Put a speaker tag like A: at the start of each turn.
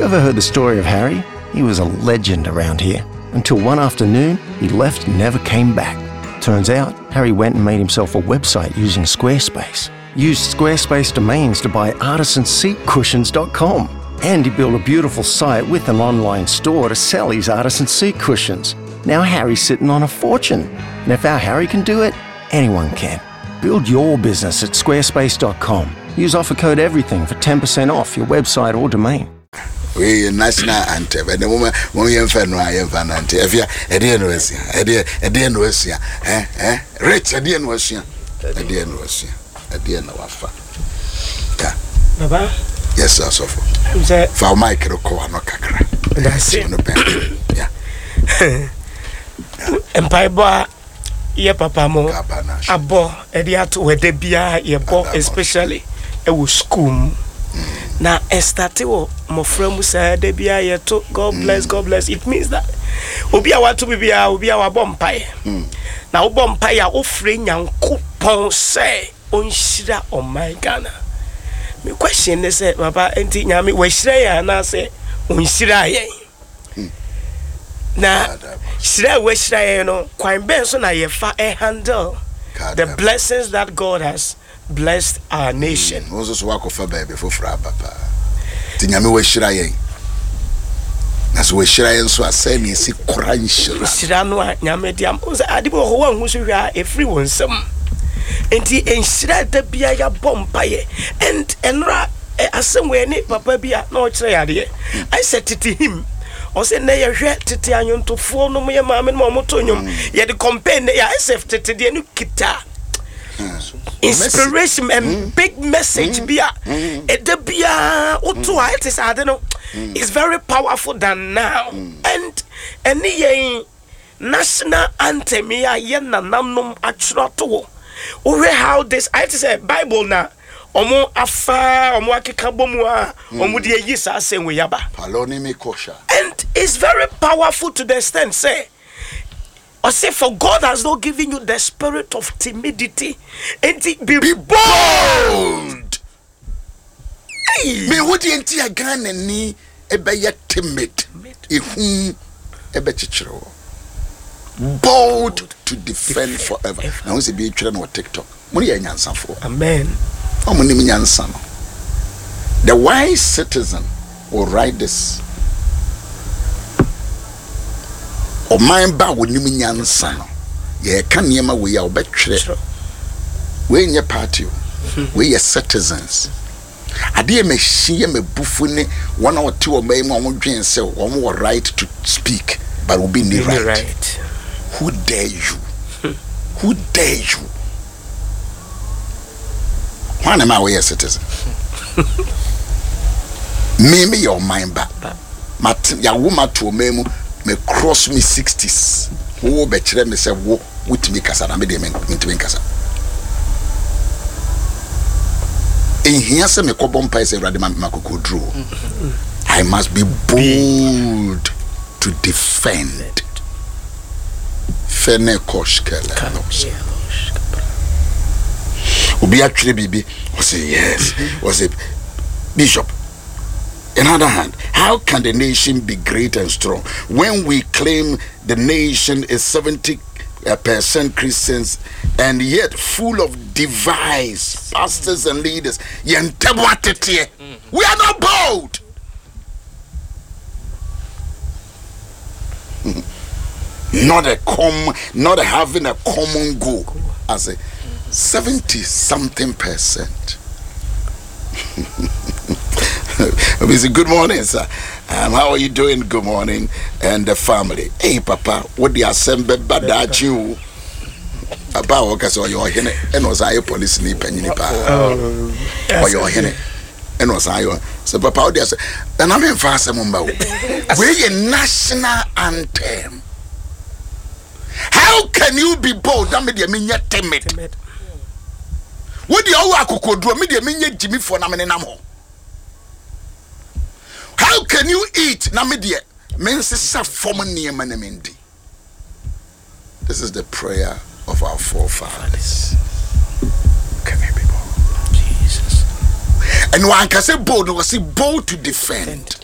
A: Ever heard the story of Harry? He was a legend around here. Until one afternoon, he left and never came back. Turns out, Harry went and made himself a website using Squarespace. Used Squarespace domains to buy artisanseatcushions.com. And he built a beautiful site with an online store to sell his artisan seat cushions. Now Harry's sitting on a fortune. And if our Harry can do it, anyone can. Build your business at squarespace.com. Use offer code EVERYTHING for 10% off your website or domain.
B: We national anthem. And the moment when we have no anthem, if you rich
C: Baba.
B: Yes, sir. So for my kiroko no kakra.
C: That's it.
B: Yeah.
C: Empire boy, yeah, papa mo. Abo, ediato wedebia ye bo, especially e school. Now, estate wo mofremu say debia ye to God bless, God bless. It means that obi a want to be obi a wa bompae. Na wo bompae a ofre nyankopon say onhyira o my Ghana. Me question is say baba enti nyame we hyira ya na say onhyira ye. Na hyira we hyira ye no kwan ben so na ye fa handle the blessings that God has blessed our nation.
B: Moses wako fa baby for fra papa. Ti nyame we hyira ye. Na so we hyira ye so asɛ ne si kora nhyira.
C: Hyira no a nyame diam o say adibo ho wan hu so hwa efri wonsam. Enti enhyira da bia ya bompaye and enra asem we ne papa bia na o kyerɛ yade. I said to him o say na ye hwɛ tete anyontofo no mo ye maame no mo to nyom ye de compare ne ya SF tete de no kita inspiration and big message bia e bia oto a it is adeno is very powerful than now and any ye national anthem ya ye nananom atwero to we how this I say Bible na omo afa omo akeka bomu a omo de yi sa asem we yaba
B: paloni me kosha
C: and it's very powerful to the extent say or say for God has not given you the spirit of timidity and be bold.
B: Me would enti agana ni ebe timid ehun ebe chichiro bold to defend forever. Now we be trying on TikTok. Money nyansa for.
C: Amen.
B: Omuni nyansa no. The wise citizen will write this. O mind ba woni nyansa no. Ye ka niema we ya obetwere. We nye party. We ye citizens. Ade me hie me bufu ne one or two of them on dwen say one will right to speak but will be right. Who dare you? Who dare you? Why am I a citizen? Me your mind back. Ya woman to me cross me 60s. Wo be kire me say wo wutimi kasa na me de mentimi kasa. In here say me kobom pa say rade makokodro. I must be bold to defend. Fene koshkele. Obi atwere bibi was say yes was it bishop. In other hand, how can the nation be great and strong when we claim the nation is 70% Christians and yet full of device, pastors and leaders? We are not bold. Not having a common goal as a 70-something%. Good morning, sir. How are you doing? Good morning, and the family. Hey, Papa, what the assembly bad you about? Because you're here, and was I police sleep and you or you're here, and was I so Papa? What they say? And I'm in fast Mumba. We're a national anthem. How can you be bold? That media mean you're timid. What the hour could do? Media mean you Jimmy for Namanamo. How can you eat? Namidia means this is the prayer of our forefathers. Can you be bold? Jesus. And one can say bold, was he bold to defend?